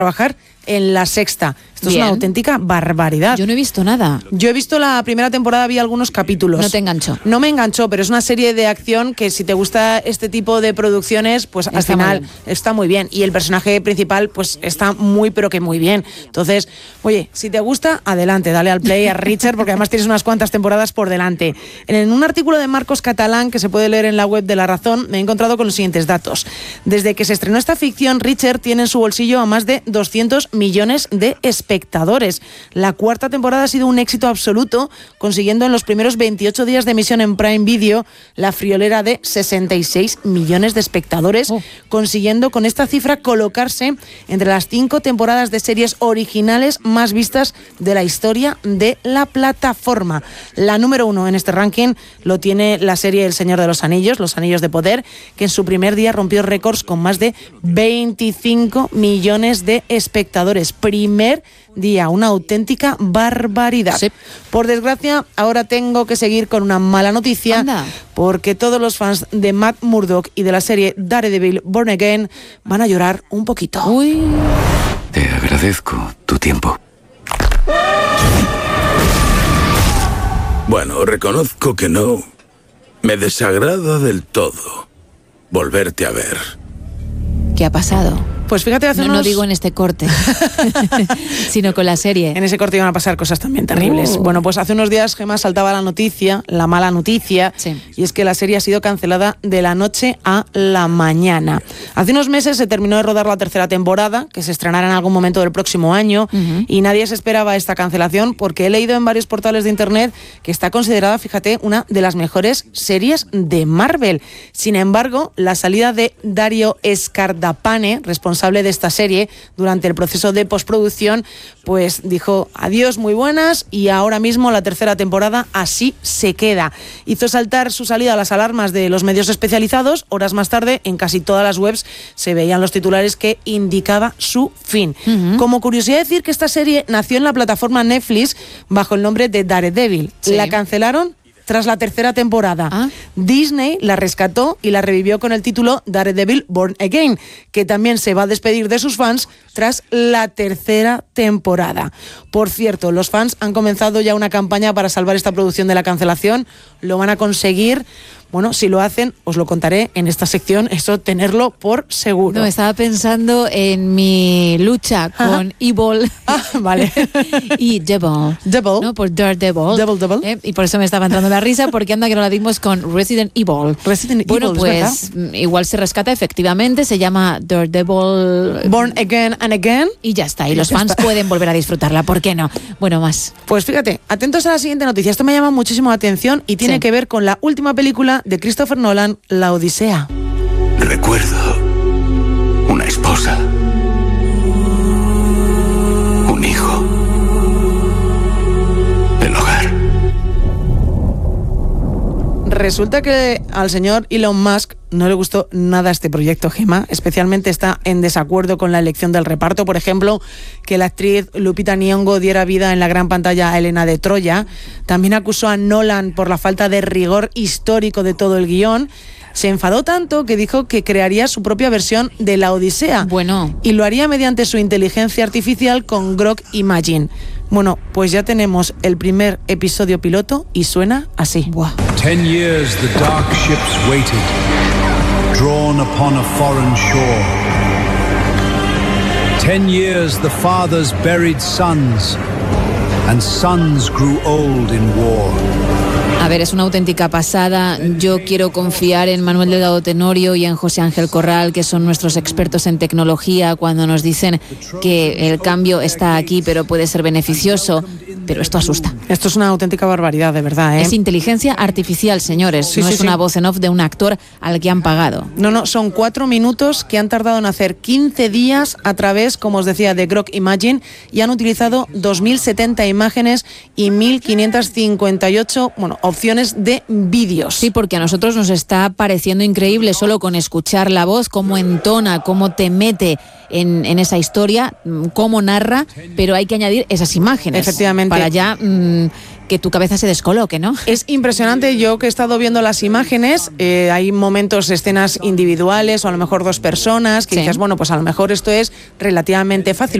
trabajar en La Sexta. Esto Bien. es una auténtica barbaridad. Yo no he visto nada. Yo he visto la primera temporada, vi algunos capítulos. No te enganchó. No me enganchó, pero es una serie de acción que si te gusta este tipo de producciones, pues al Está final muy bien. está muy bien. Y el personaje principal, pues está muy, pero que muy bien. Entonces, oye, si te gusta, adelante, dale al play a Richard, porque además tienes unas cuantas temporadas por delante. En un artículo de Marcos Catalán, que se puede leer en la web de La Razón, me he encontrado con los siguientes datos. Desde que se estrenó esta ficción, Richard tiene en su bolsillo a más de 200 millones de espectadores. La cuarta temporada ha sido un éxito absoluto, consiguiendo en los primeros 28 días de emisión en Prime Video la friolera de 66 millones de espectadores, consiguiendo con esta cifra colocarse entre las 5 temporadas de series originales más vistas de la historia de la plataforma. La número 1 en este ranking lo tiene la serie El Señor de los Anillos, Los Anillos de Poder, que en su primer día rompió récords con más de 25 millones de espectadores. Primer día, una auténtica barbaridad. Sí. Por desgracia, ahora tengo que seguir con una mala noticia. Anda. Porque todos los fans de Matt Murdock y de la serie Daredevil Born Again van a llorar un poquito. Uy. Te agradezco tu tiempo. Bueno, reconozco que no. Me desagrada del todo volverte a ver. ¿Qué ha pasado? Pues fíjate, hace No unos... digo en este corte, sino con la serie. En ese corte iban a pasar cosas también terribles. Bueno, pues hace unos días, Gemma, saltaba la noticia, la mala noticia, Sí. y es que la serie ha sido cancelada de la noche a la mañana. Hace unos meses se terminó de rodar la tercera temporada, que se estrenará en algún momento del próximo año, y nadie se esperaba esta cancelación, porque he leído en varios portales de internet que está considerada, fíjate, una de las mejores series de Marvel. Sin embargo, la salida de Dario Scardapane, responsable de esta serie, durante el proceso de postproducción, pues dijo adiós, muy buenas, y ahora mismo la tercera temporada así se queda. Hizo saltar su salida a las alarmas de los medios especializados. Horas más tarde, en casi todas las webs se veían los titulares que indicaba su fin. Como curiosidad, decir que esta serie nació en la plataforma Netflix bajo el nombre de Daredevil. Sí. La cancelaron tras la tercera temporada. Ah. Disney la rescató y la revivió con el título Daredevil Born Again, que también se va a despedir de sus fans tras la tercera temporada. Por cierto, los fans han comenzado ya una campaña para salvar esta producción de la cancelación. Lo van a conseguir. Bueno, si lo hacen, os lo contaré en esta sección, eso tenerlo por seguro. No, estaba pensando en mi lucha con Evil Vale. y Devil. Devil. ¿No? Por Daredevil. Devil. Y por eso me estaba entrando la risa, porque anda que no la dimos con Resident Evil. Resident Bueno, Evil, pues igual se rescata efectivamente, se llama Daredevil Born Again and Again. y ya está. Y Y los ya fans está. pueden volver a disfrutarla, ¿por qué no? Bueno, más. Pues fíjate, atentos a la siguiente noticia. Esto me llama muchísimo la atención y tiene Sí. que ver con la última película de Christopher Nolan, La Odisea. Recuerdo una esposa, un hijo, el hogar. Resulta que al señor Elon Musk no le gustó nada este proyecto, Gemma. Especialmente está en desacuerdo con la elección del reparto. Por ejemplo, que la actriz Lupita Nyong'o diera vida en la gran pantalla a Helena de Troya. También acusó a Nolan por la falta de rigor histórico de todo el guión. Se enfadó tanto que dijo que crearía su propia versión de La Odisea. Bueno. Y lo haría mediante su inteligencia artificial con Grok Imagine. Bueno, pues ya tenemos el primer episodio piloto y suena así. Buah. 10 years the dark ships waited, drawn upon a foreign shore. 10 years the fathers buried sons, and sons grew old in war. A ver, es una auténtica pasada. Yo quiero confiar en Manuel Delgado Tenorio y en José Ángel Corral, que son nuestros expertos en tecnología, cuando nos dicen que el cambio está aquí, pero puede ser beneficioso. Pero esto asusta. Esto es una auténtica barbaridad, de verdad, ¿eh? Es inteligencia artificial, señores. Sí, no sí, es sí. una voz en off de un actor al que han pagado. No, son 4 minutos que han tardado en hacer 15 días a través, como os decía, de Grok Imagine, y han utilizado 2.070 imágenes y 1.558, opciones de vídeos. Sí, porque a nosotros nos está pareciendo increíble solo con escuchar la voz, cómo entona, cómo te mete en esa historia, cómo narra, pero hay que añadir esas imágenes. Efectivamente. Para ya que tu cabeza se descoloque, ¿no? Es impresionante, yo que he estado viendo las imágenes, hay momentos, escenas individuales o a lo mejor dos personas que dices, bueno, pues a lo mejor esto es relativamente fácil.